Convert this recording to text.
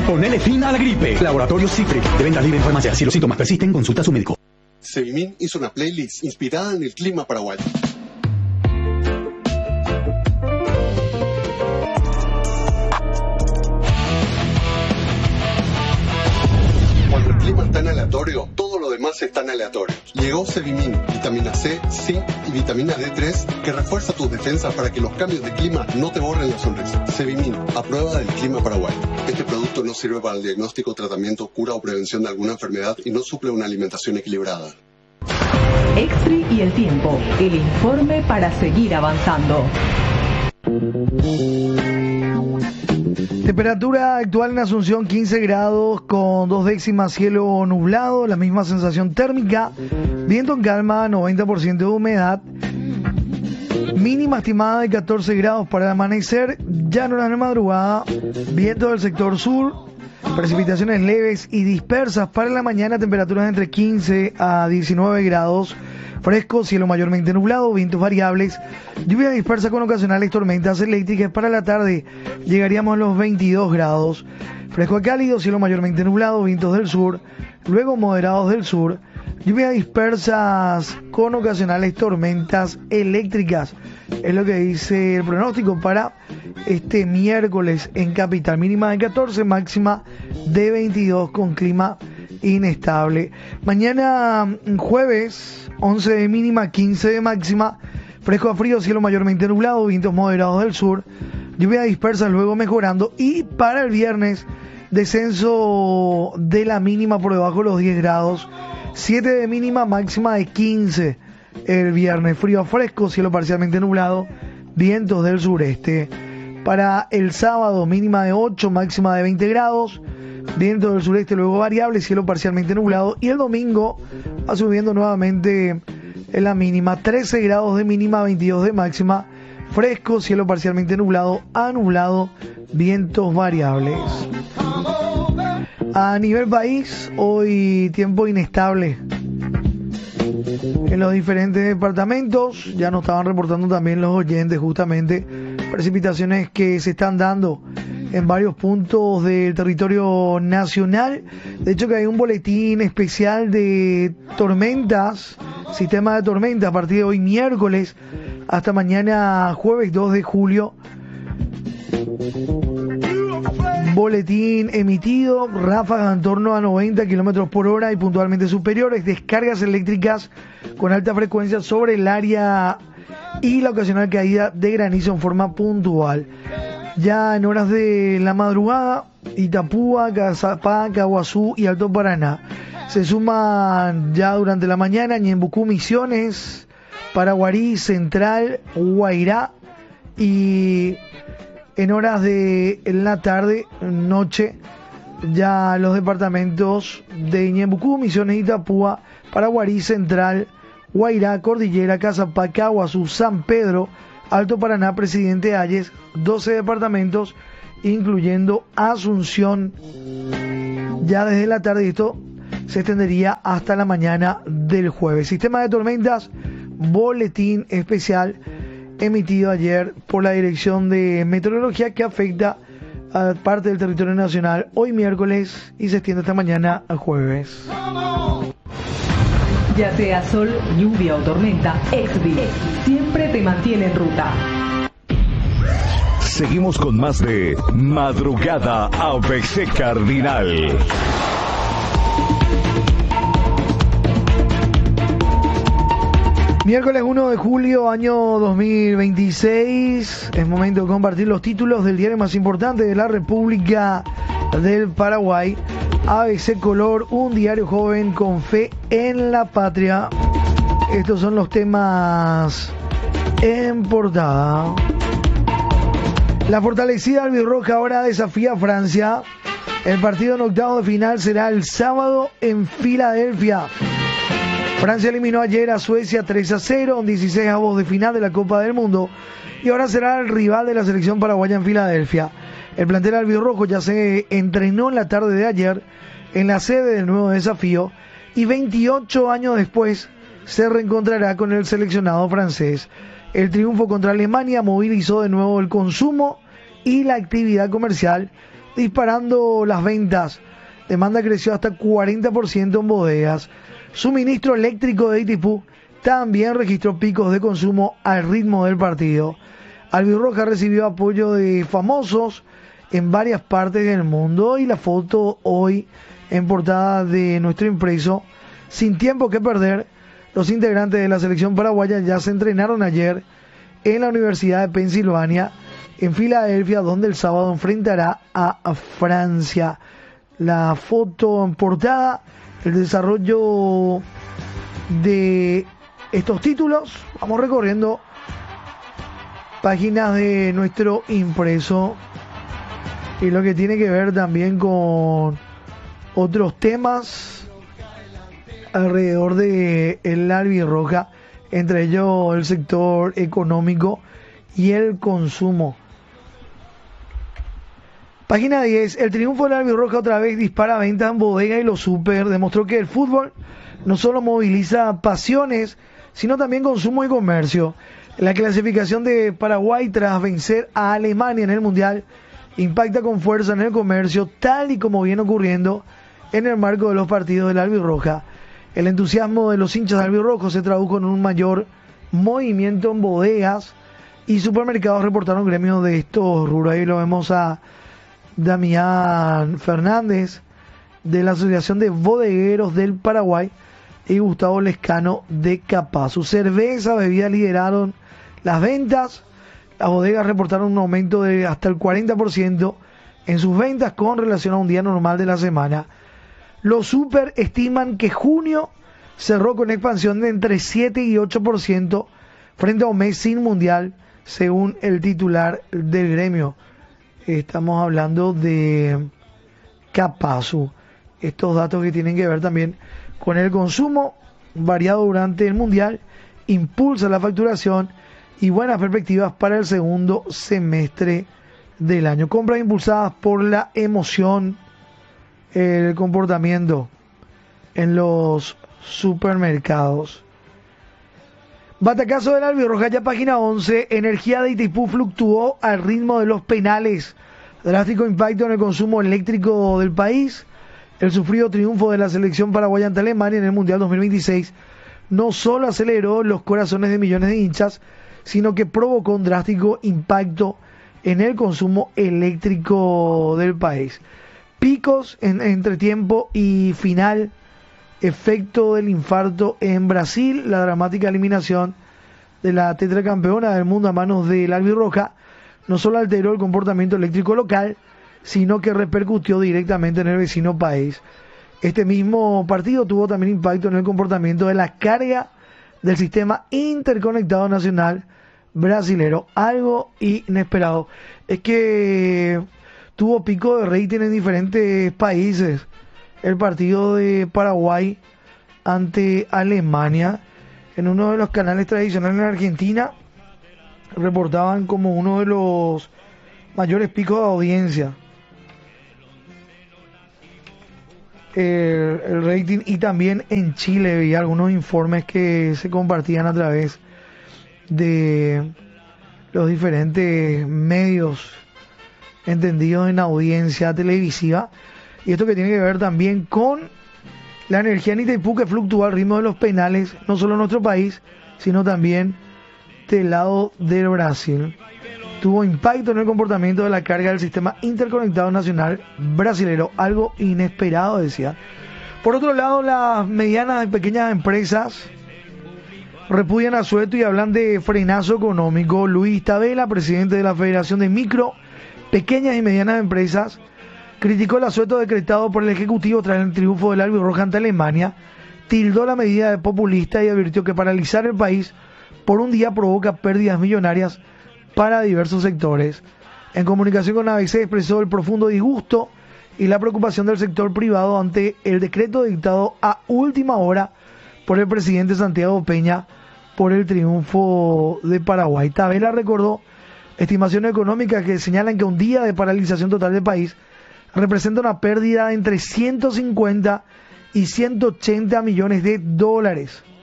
Ponele fin a la gripe. Laboratorio Cipri. De venta libre en farmacia. Si los síntomas persisten, consulta a su médico. Sevimin hizo una playlist inspirada en el clima paraguayo. Cuando el clima es tan aleatorio, todo lo demás es tan aleatorio. Llegó Sevimin, vitamina C, zinc y vitamina D3 que refuerza tus defensas para que los cambios de clima no te borren la sonrisa. Sevimin, a prueba del clima paraguayo. Este producto no sirve para el diagnóstico, tratamiento, cura o prevención de alguna enfermedad y no suple una alimentación equilibrada. Extri y el tiempo, el informe para seguir avanzando. Temperatura actual en Asunción 15 grados con 2 décimas, cielo nublado, la misma sensación térmica, viento en calma, 90% de humedad, mínima estimada de 14 grados para el amanecer, ya en horas de madrugada, viento del sector sur, precipitaciones leves y dispersas para la mañana, temperaturas entre 15 a 19 grados, fresco, cielo mayormente nublado, vientos variables, lluvia dispersa con ocasionales tormentas eléctricas. Para la tarde llegaríamos a los 22 grados, fresco a cálido, cielo mayormente nublado, vientos del sur, luego moderados del sur, lluvia dispersas con ocasionales tormentas eléctricas. Es lo que dice el pronóstico para este miércoles en Capital, mínima de 14, máxima de 22 con clima inestable. Mañana jueves, 11 de mínima, 15 de máxima, fresco a frío, cielo mayormente nublado, vientos moderados del sur, lluvia dispersa luego mejorando, y para el viernes descenso de la mínima por debajo de los 10 grados, 7 de mínima, máxima de 15 el viernes, frío a fresco, cielo parcialmente nublado, vientos del sureste. Para el sábado, mínima de 8, máxima de 20 grados, viento del sureste luego variable, cielo parcialmente nublado, y el domingo va subiendo nuevamente en la mínima, 13 grados de mínima, 22 de máxima, fresco, cielo parcialmente nublado a nublado, vientos variables. A nivel país, hoy tiempo inestable en los diferentes departamentos, ya nos estaban reportando también los oyentes justamente precipitaciones que se están dando en varios puntos del territorio nacional. De hecho que hay un boletín especial de tormentas, sistema de tormentas, a partir de hoy miércoles hasta mañana jueves 2 de julio. Boletín emitido, ráfagas en torno a 90 kilómetros por hora y puntualmente superiores, descargas eléctricas con alta frecuencia sobre el área y la ocasional caída de granizo en forma puntual. Ya en horas de la madrugada, Itapúa, Cazapá, Caguazú y Alto Paraná. Se suman ya durante la mañana Ñembucú, Misiones, Paraguarí, Central, Guairá, y en horas de la tarde, noche, ya los departamentos de Ñembucú, Misiones, Itapúa, Paraguarí, Central, Guairá, Cordillera, Cazapá, Caguazú, San Pedro, Alto Paraná, Presidente Hayes, 12 departamentos, incluyendo Asunción, ya desde la tarde. Esto se extendería hasta la mañana del jueves. Sistema de tormentas, boletín especial emitido ayer por la Dirección de Meteorología, que afecta a parte del territorio nacional hoy miércoles y se extiende hasta mañana al jueves. Ya sea sol, lluvia o tormenta, Exvi siempre te mantiene en ruta. Seguimos con más de Madrugada ABC Cardinal. Miércoles 1 de julio, año 2026. Es momento de compartir los títulos del diario más importante de la República del Paraguay. ABC Color, un diario joven con fe en la patria. Estos son los temas en portada. La fortalecida albirroja ahora desafía a Francia. El partido en octavos de final será el sábado en Filadelfia. Francia eliminó ayer a Suecia 3-0 en 16avos de final de la Copa del Mundo y ahora será el rival de la selección paraguaya en Filadelfia. El plantel albirrojo ya se entrenó en la tarde de ayer en la sede del nuevo desafío y 28 años después se reencontrará con el seleccionado francés. El triunfo contra Alemania movilizó de nuevo el consumo y la actividad comercial disparando las ventas. Demanda creció hasta 40% en bodegas. Suministro eléctrico de Itaipú también registró picos de consumo al ritmo del partido. Albirroja recibió apoyo de famosos en varias partes del mundo y la foto hoy en portada de nuestro impreso. Sin tiempo que perder, los integrantes de la selección paraguaya ya se entrenaron ayer en la Universidad de Pensilvania, en Filadelfia, donde el sábado enfrentará a Francia. La foto en portada, el desarrollo de estos títulos. Vamos recorriendo páginas de nuestro impreso y lo que tiene que ver también con otros temas alrededor de el albirroja, entre ellos el sector económico y el consumo. Página 10. El triunfo del albirroja otra vez dispara ventas en bodega y los super. Demostró que el fútbol no solo moviliza pasiones, sino también consumo y comercio. La clasificación de Paraguay tras vencer a Alemania en el Mundial impacta con fuerza en el comercio, tal y como viene ocurriendo en el marco de los partidos del albirroja. El entusiasmo de los hinchas albirrojos se tradujo en un mayor movimiento en bodegas y supermercados, reportaron gremios de estos rubros. Ahí lo vemos a Damián Fernández de la Asociación de Bodegueros del Paraguay y Gustavo Lescano de Capaz. Su cerveza, bebida lideraron las ventas. Las bodegas reportaron un aumento de hasta el 40% en sus ventas con relación a un día normal de la semana. Los super estiman que junio cerró con expansión de entre 7 y 8% frente a un mes sin mundial, según el titular del gremio. Estamos hablando de Capazu. Estos datos que tienen que ver también con el consumo variado durante el mundial impulsa la facturación y buenas perspectivas para el segundo semestre del año. Compras impulsadas por la emoción, el comportamiento en los supermercados. Batacazo del albirroja, ya página 11. Energía de Itaipú fluctuó al ritmo de los penales. Drástico impacto en el consumo eléctrico del país. El sufrido triunfo de la selección paraguaya ante Alemania en el Mundial 2026 no solo aceleró los corazones de millones de hinchas, sino que provocó un drástico impacto en el consumo eléctrico del país. Picos entre tiempo y final, efecto del infarto en Brasil, la dramática eliminación de la tetracampeona del mundo a manos del albirroja no solo alteró el comportamiento eléctrico local, sino que repercutió directamente en el vecino país. Este mismo partido tuvo también impacto en el comportamiento de la carga del sistema interconectado nacional brasilero, algo inesperado. Es que tuvo pico de rating en diferentes países el partido de Paraguay ante Alemania. En uno de los canales tradicionales en Argentina reportaban como uno de los mayores picos de audiencia el rating, y también en Chile vi algunos informes que se compartían a través de los diferentes medios entendidos en audiencia televisiva, y esto que tiene que ver también con la energía en Itaipú, que fluctúa al ritmo de los penales, no solo en nuestro país, sino también del lado del Brasil. Tuvo impacto en el comportamiento de la carga del sistema interconectado nacional brasilero, algo inesperado, decía. Por otro lado, las medianas y pequeñas empresas repudian a Sueto y hablan de frenazo económico. Luis Tabela, presidente de la Federación de Micro, Pequeñas y Medianas Empresas, criticó el asueto decretado por el Ejecutivo tras el triunfo del albirroja ante Alemania, tildó la medida de populista y advirtió que paralizar el país por un día provoca pérdidas millonarias para diversos sectores. En comunicación con ABC expresó el profundo disgusto y la preocupación del sector privado ante el decreto dictado a última hora por el presidente Santiago Peña por el triunfo de Paraguay. Tabela recordó estimaciones económicas que señalan que un día de paralización total del país representa una pérdida de entre 150 y 180 millones de dólares.